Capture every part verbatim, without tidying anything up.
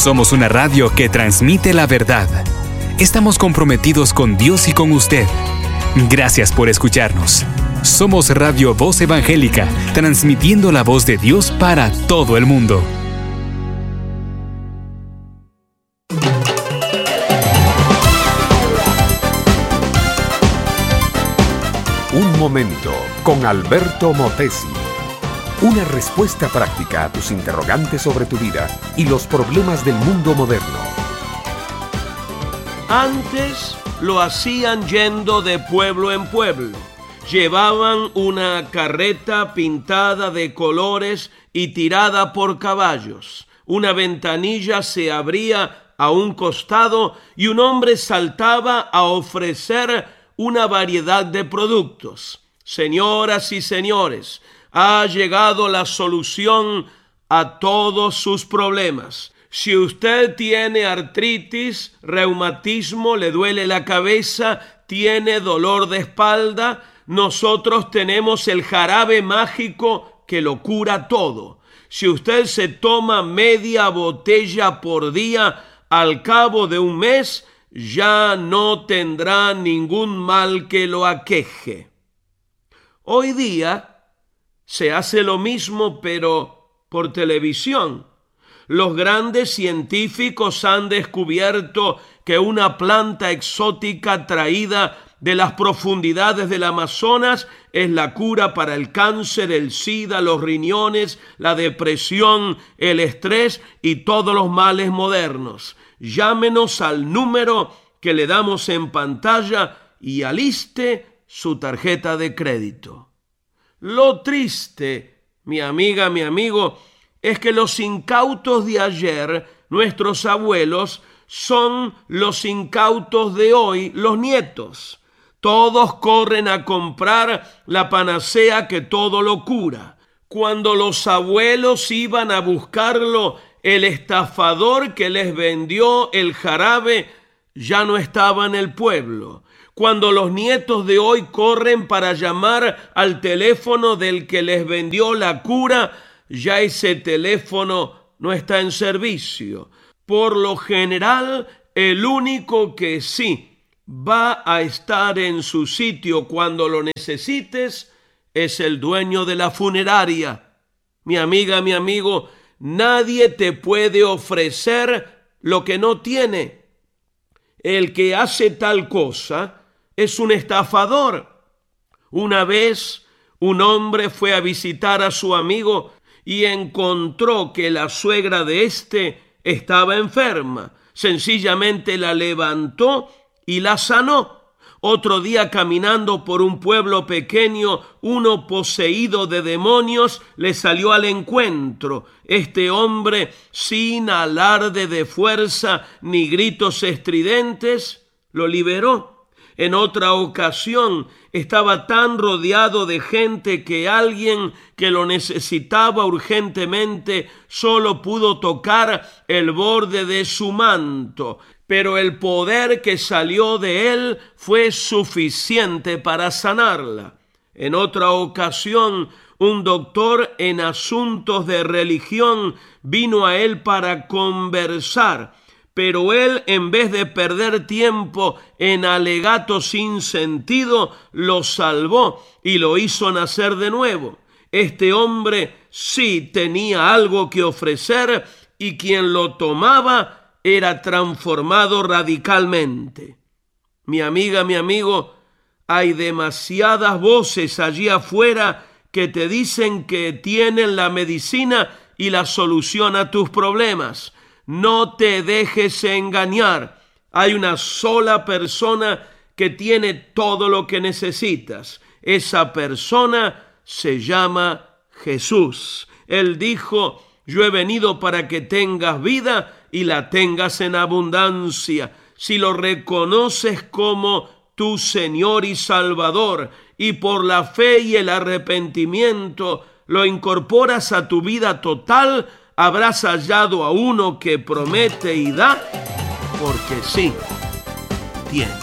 Somos una radio que transmite la verdad. Estamos comprometidos con Dios y con usted. Gracias por escucharnos. Somos Radio Voz Evangélica, transmitiendo la voz de Dios para todo el mundo. Un momento con Alberto Motesi. Una respuesta práctica a tus interrogantes sobre tu vida y los problemas del mundo moderno. Antes lo hacían yendo de pueblo en pueblo. Llevaban una carreta pintada de colores y tirada por caballos. Una ventanilla se abría a un costado y un hombre saltaba a ofrecer una variedad de productos. Señoras y señores, ha llegado la solución a todos sus problemas. Si usted tiene artritis, reumatismo, le duele la cabeza, tiene dolor de espalda, nosotros tenemos el jarabe mágico que lo cura todo. Si usted se toma media botella por día, al cabo de un mes, ya no tendrá ningún mal que lo aqueje. Hoy día se hace lo mismo, pero por televisión. Los grandes científicos han descubierto que una planta exótica traída de las profundidades del Amazonas es la cura para el cáncer, el SIDA, los riñones, la depresión, el estrés y todos los males modernos. Llámenos al número que le damos en pantalla y aliste su tarjeta de crédito. Lo triste, mi amiga, mi amigo, es que los incautos de ayer, nuestros abuelos, son los incautos de hoy, los nietos. Todos corren a comprar la panacea que todo lo cura. Cuando los abuelos iban a buscarlo, el estafador que les vendió el jarabe ya no estaba en el pueblo. Cuando los nietos de hoy corren para llamar al teléfono del que les vendió la cura, ya ese teléfono no está en servicio. Por lo general, el único que sí va a estar en su sitio cuando lo necesites es el dueño de la funeraria. Mi amiga, mi amigo, nadie te puede ofrecer lo que no tiene. El que hace tal cosa es un estafador. Una vez un hombre fue a visitar a su amigo y encontró que la suegra de éste estaba enferma. Sencillamente la levantó y la sanó. Otro día, caminando por un pueblo pequeño, uno poseído de demonios le salió al encuentro. Este hombre, sin alarde de fuerza ni gritos estridentes, lo liberó. En otra ocasión, estaba tan rodeado de gente que alguien que lo necesitaba urgentemente solo pudo tocar el borde de su manto, pero el poder que salió de él fue suficiente para sanarla. En otra ocasión, un doctor en asuntos de religión vino a él para conversar, pero él, en vez de perder tiempo en alegatos sin sentido, lo salvó y lo hizo nacer de nuevo. Este hombre sí tenía algo que ofrecer y quien lo tomaba era transformado radicalmente. Mi amiga, mi amigo, hay demasiadas voces allí afuera que te dicen que tienen la medicina y la solución a tus problemas. No te dejes engañar. Hay una sola persona que tiene todo lo que necesitas. Esa persona se llama Jesús. Él dijo: yo he venido para que tengas vida y la tengas en abundancia. Si lo reconoces como tu Señor y Salvador y por la fe y el arrepentimiento lo incorporas a tu vida total, habrás hallado a uno que promete y da, porque sí, tiene.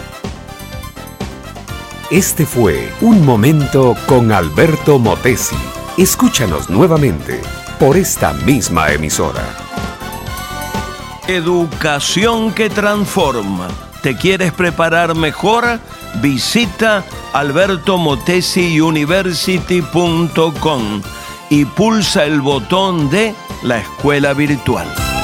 Este fue Un Momento con Alberto Motesi. Escúchanos nuevamente por esta misma emisora. Educación que transforma. ¿Te quieres preparar mejor? Visita alberto motesi university punto com y pulsa el botón de la escuela virtual.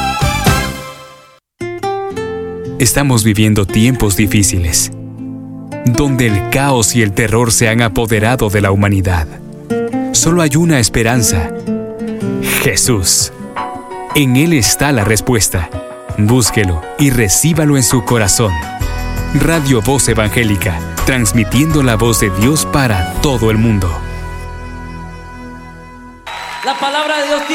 Estamos viviendo tiempos difíciles, donde el caos y el terror se han apoderado de la humanidad. Solo hay una esperanza: Jesús. En Él está la respuesta. Búsquelo y recíbalo en su corazón. Radio Voz Evangélica, transmitiendo la voz de Dios para todo el mundo. La palabra de Dios